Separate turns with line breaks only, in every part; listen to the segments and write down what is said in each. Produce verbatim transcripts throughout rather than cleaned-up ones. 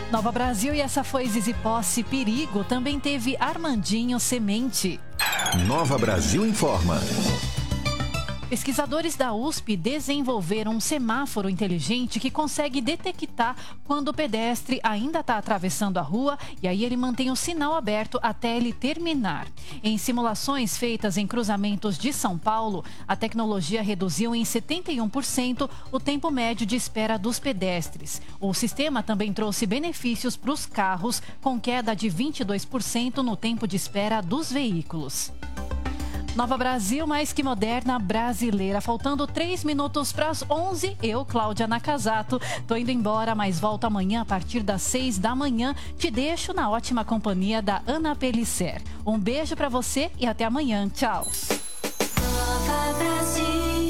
Nova Brasil, e essa foi Zizi Posse. Perigo também teve Armandinho Semente.
Nova Brasil informa.
Pesquisadores da U S P desenvolveram um semáforo inteligente que consegue detectar quando o pedestre ainda está atravessando a rua e aí ele mantém o sinal aberto até ele terminar. Em simulações feitas em cruzamentos de São Paulo, a tecnologia reduziu em setenta e um por cento o tempo médio de espera dos pedestres. O sistema também trouxe benefícios para os carros, com queda de vinte e dois por cento no tempo de espera dos veículos. Nova Brasil, mais que moderna brasileira. Faltando três minutos para as onze, eu, Cláudia Nakazato, tô indo embora, mas volto amanhã a partir das seis da manhã. Te deixo na ótima companhia da Ana Pellicer. Um beijo para você e até amanhã. Tchau.
Nova Brasil.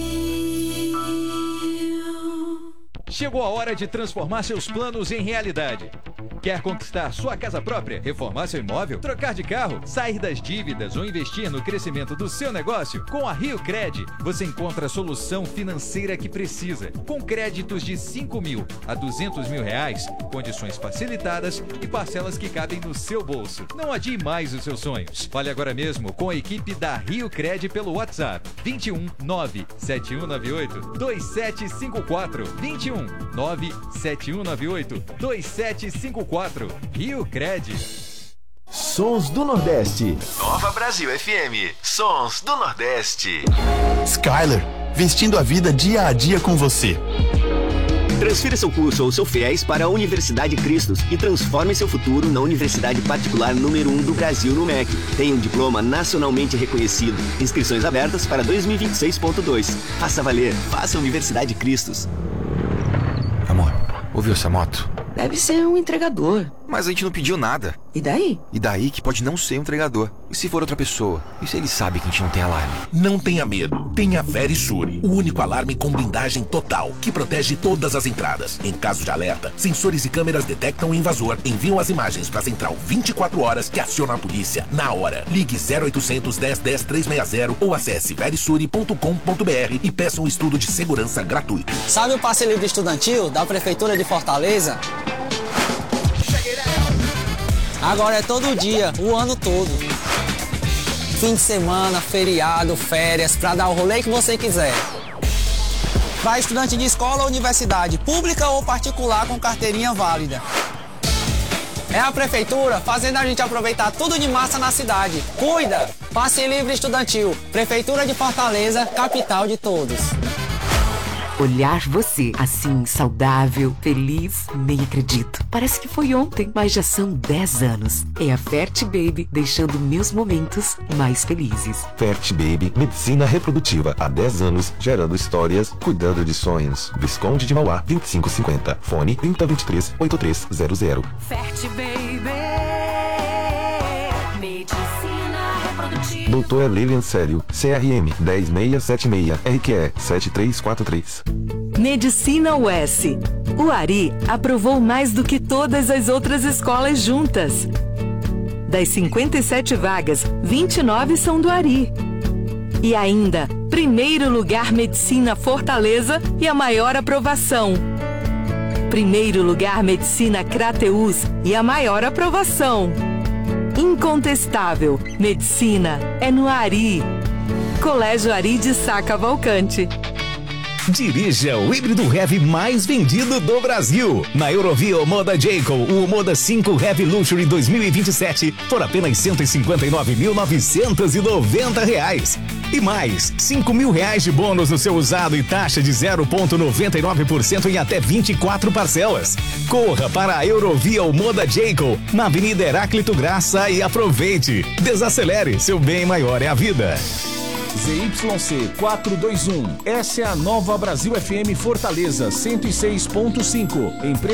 Chegou a hora de transformar seus planos em realidade. Quer conquistar sua casa própria, reformar seu imóvel, trocar de carro, sair das dívidas ou investir no crescimento do seu negócio? Com a Rio Cred, você encontra a solução financeira que precisa. Com créditos de cinco mil a duzentos mil reais, condições facilitadas e parcelas que cabem no seu bolso. Não adie mais os seus sonhos. Fale agora mesmo com a equipe da Rio Cred pelo WhatsApp vinte e um nove sete um nove oito dois sete cinco quatro vinte e um nove sete um nove oito dois sete cinco quatro. Rio Cred.
Sons do Nordeste.
Nova Brasil F M. Sons do Nordeste.
Skyler, vestindo a vida dia a dia com você.
Transfira seu curso ou seu FIES para a Universidade Cristos e transforme seu futuro na universidade particular número um do Brasil no M E C. Tem um diploma nacionalmente reconhecido. Inscrições abertas para dois mil e vinte e seis ponto dois. Faça valer. Faça Universidade Cristos.
Amor, ouviu essa moto?
Deve ser um entregador.
Mas a gente não pediu nada.
E daí?
E daí que pode não ser um entregador. E se for outra pessoa? E se ele sabe que a gente não tem alarme?
Não tenha medo. Tenha Verisure, o único alarme com blindagem total, que protege todas as entradas. Em caso de alerta, sensores e câmeras detectam o invasor, enviam as imagens para a central vinte e quatro horas, que aciona a polícia na hora. Ligue zero oitocentos, dez, dez, trezentos e sessenta ou acesse verisure ponto com ponto br e peça um estudo de segurança gratuito.
Sabe o passe livre estudantil da Prefeitura de Fortaleza? Agora é todo dia, o ano todo. Fim de semana, feriado, férias, para dar o rolê que você quiser. Para estudante de escola ou universidade, pública ou particular com carteirinha válida. É a Prefeitura fazendo a gente aproveitar tudo de massa na cidade. Cuida! Passe livre estudantil. Prefeitura de Fortaleza, capital de todos.
Olhar você assim, saudável, feliz, nem acredito. Parece que foi ontem, mas já são dez anos. É a Fert Baby deixando meus momentos mais felizes.
Fert Baby, medicina reprodutiva há dez anos, gerando histórias, cuidando de sonhos. Visconde de Mauá, vinte e cinco cinquenta. Fone trinta, vinte e três, oitenta e três zero zero.
Fert Baby. Medicina reprodutiva.
Doutor Lilian Sério, C R M dez mil seiscentos e setenta e seis, R Q E sete três quatro três.
Medicina U S. O Ari aprovou mais do que todas as outras escolas juntas. Das cinquenta e sete vagas, vinte e nove são do Ari. E ainda, primeiro lugar Medicina Fortaleza e a maior aprovação. Primeiro lugar Medicina Crateús e a maior aprovação. Incontestável, medicina é no Ari. Colégio Ari de Sá Cavalcante.
Dirija o híbrido heavy mais vendido do Brasil. Na Eurovia Moda Jayco, o Moda cinco Heavy Luxury dois mil e vinte e sete por apenas cento e cinquenta e nove mil novecentos e noventa reais. E mais, cinco mil reais de bônus no seu usado e taxa de zero vírgula noventa e nove por cento em até vinte e quatro parcelas. Corra para a Eurovia Moda Jayco, na Avenida Heráclito Graça e aproveite. Desacelere, seu bem maior é a vida.
Z Y C quatrocentos e vinte e um. Essa é a Nova Brasil F M Fortaleza cento e seis ponto cinco. Empresa